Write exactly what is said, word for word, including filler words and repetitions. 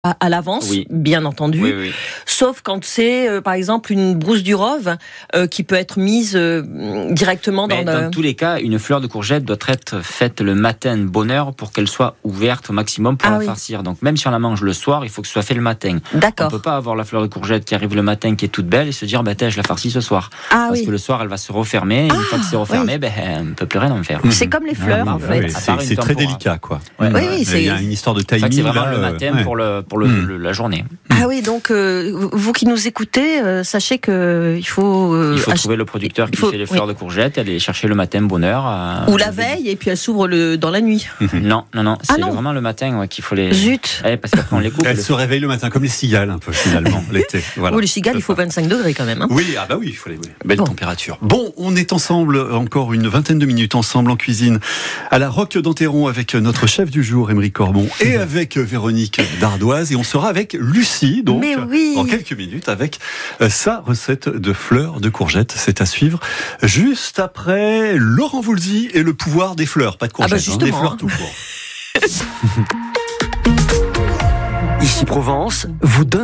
à, à l'avance, oui. bien entendu. Oui, oui. Sauf quand c'est, euh, par exemple, une brousse du Rove euh, qui peut être mise euh, directement dans Mais le... Dans tous les cas, une fleur de courgette doit être faite le matin de bonne heure pour qu'elle soit ouverte au maximum pour Ah la oui. farcir. Donc même si on la mange le soir, il faut que ce soit fait le matin. D'accord. On peut pas avoir la fleur de courgette qui arrive le matin, qui est toute belle, et se dire, bah, je la farcis ce soir. Ah Parce oui. que le soir, elle va se refermer, et Ah, une fois que c'est refermé, oui. ben, on ne peut plus rien en faire. C'est comme les fleurs, Ah, en oui, fait. oui. C'est, À part une c'est très tempora. délicat, quoi. Ouais. Oui, oui, c'est... Il y a une histoire de C'est, timing. c'est vraiment là, le matin ouais. pour, le, pour le, Mm. le, la journée. Ah oui, donc euh, vous qui nous écoutez, euh, sachez que il faut... euh, Il faut ach- trouver le producteur il qui faut- fait les fleurs oui. de courgette et aller les chercher le matin, bonne heure. à- Ou la veille, et puis elle s'ouvre le, dans la nuit. Non, non, non. Ah C'est non. vraiment le matin ouais, qu'il faut les. Zut. Ouais, parce qu'après on les coupe. Elle le- se réveille le matin, comme les cigales, un peu, finalement, l'été. Voilà. Oh, les cigales, il faut vingt-cinq degrés quand même. Hein. Oui, ah bah oui, il faut les oui, belle Bon. température. Bon, on est ensemble, encore une vingtaine de minutes ensemble en cuisine, à la Roque d'Enterron avec notre chef du jour, Émeric Corbon, et avec Véronique Dardoise, et on sera avec Lucie, donc, Mais oui. dans quelques minutes, avec sa recette de fleurs de courgettes. C'est à suivre juste après Laurent Voulzy et le pouvoir des fleurs, pas de Ah bah courgettes, hein, des justement, fleurs hein. tout court. Ici Provence vous donne